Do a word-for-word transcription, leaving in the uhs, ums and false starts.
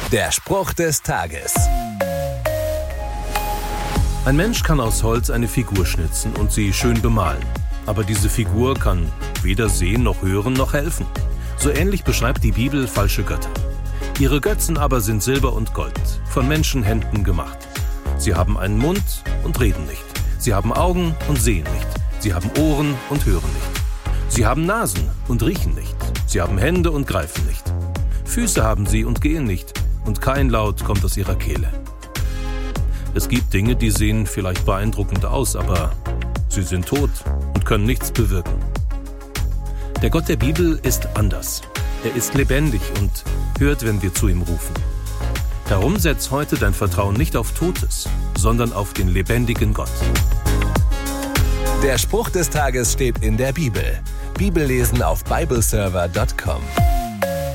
Der Spruch des Tages. Ein Mensch kann aus Holz eine Figur schnitzen und sie schön bemalen. Aber diese Figur kann weder sehen noch hören noch helfen. So ähnlich beschreibt die Bibel falsche Götter. Ihre Götzen aber sind Silber und Gold, von Menschenhänden gemacht. Sie haben einen Mund und reden nicht. Sie haben Augen und sehen nicht. Sie haben Ohren und hören nicht. Sie haben Nasen und riechen nicht. Sie haben Hände und greifen nicht. Füße haben sie und gehen nicht. Und kein Laut kommt aus ihrer Kehle. Es gibt Dinge, die sehen vielleicht beeindruckend aus, aber sie sind tot und können nichts bewirken. Der Gott der Bibel ist anders. Er ist lebendig und hört, wenn wir zu ihm rufen. Darum setz heute dein Vertrauen nicht auf Totes, sondern auf den lebendigen Gott. Der Spruch des Tages steht in der Bibel. Bibellesen auf bibleserver punkt com.